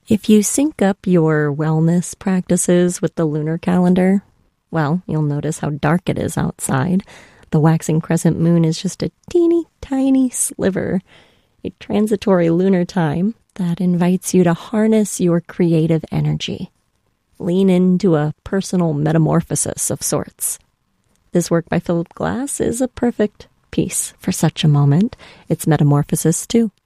If you sync up your wellness practices with the lunar calendar, well, you'll notice how dark it is outside. The waxing crescent moon is just a teeny tiny sliver, a transitory lunar time that invites you to harness your creative energy. Lean into a personal metamorphosis of sorts. This work by Philip Glass is a perfect piece for such a moment. It's Metamorphosis 2.